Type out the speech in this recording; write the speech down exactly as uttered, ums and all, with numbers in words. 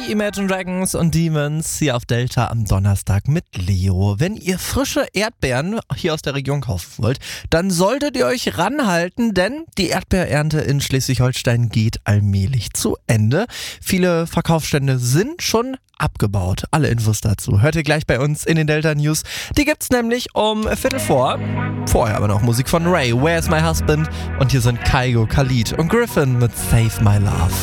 Ray, Imagine Dragons und Demons hier auf Delta am Donnerstag mit Leo. Wenn ihr frische Erdbeeren hier aus der Region kaufen wollt, dann solltet ihr euch ranhalten, denn die Erdbeerernte in Schleswig-Holstein geht allmählich zu Ende. Viele Verkaufsstände sind schon abgebaut. Alle Infos dazu hört ihr gleich bei uns in den Delta News. Die gibt's nämlich um Viertel vor. Vorher aber noch Musik von Ray, Where's My Husband? Und hier sind Kygo, Khalid und Griffin mit Save My Love.